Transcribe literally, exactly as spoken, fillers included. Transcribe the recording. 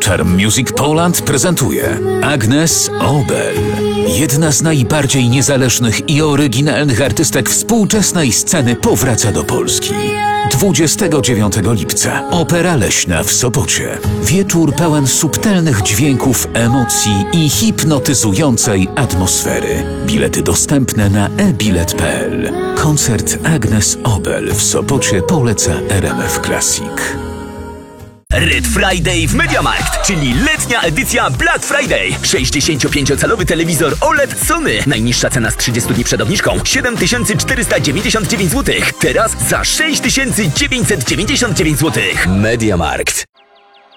Charm Music Poland prezentuje Agnes Obel. Jedna z najbardziej niezależnych i oryginalnych artystek współczesnej sceny powraca do Polski. dwudziestego dziewiątego lipca. Opera Leśna w Sopocie. Wieczór pełen subtelnych dźwięków, emocji i hipnotyzującej atmosfery. Bilety dostępne na e bilet kropka p l. Koncert Agnes Obel w Sopocie poleca R M F Classic. Red Friday w MediaMarkt, czyli letnia edycja Black Friday. sześćdziesięciopięciocalowy telewizor O L E D Sony. Najniższa cena z trzydziestu dni przed obniżką siedem tysięcy czterysta dziewięćdziesiąt dziewięć złotych. Teraz za sześć tysięcy dziewięćset dziewięćdziesiąt dziewięć złotych. MediaMarkt.